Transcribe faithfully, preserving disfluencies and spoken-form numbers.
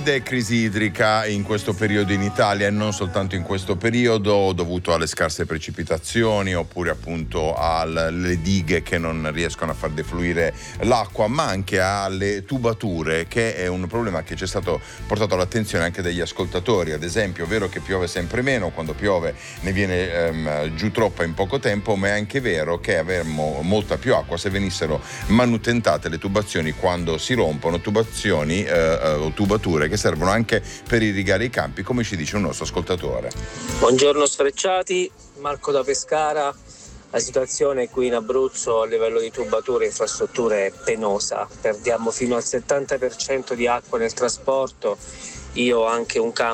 Sicuramente crisi idrica in questo periodo in Italia e non soltanto in questo periodo, dovuto alle scarse precipitazioni oppure appunto alle dighe che non riescono a far defluire l'acqua, ma anche alle tubature, che è un problema che ci è stato portato all'attenzione anche dagli ascoltatori. Ad esempio, è vero che piove sempre meno, quando piove ne viene ehm, giù troppa in poco tempo, ma è anche vero che avremmo molta più acqua se venissero manutentate le tubazioni quando si rompono, tubazioni eh, o tubature che servono anche per irrigare i campi, come ci dice un nostro ascoltatore. Buongiorno sfrecciati, Marco da Pescara. La situazione qui in Abruzzo a livello di tubature e infrastrutture è penosa, perdiamo fino al settanta per cento di acqua nel trasporto. Io ho anche un campo